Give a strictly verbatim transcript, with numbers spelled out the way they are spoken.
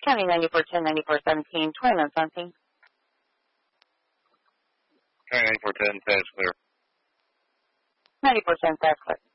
County ninety-four ten, ninety-four seventeen, twenty-nine something. County ninety-four ten, fast clear. ninety-four ten, fast clear.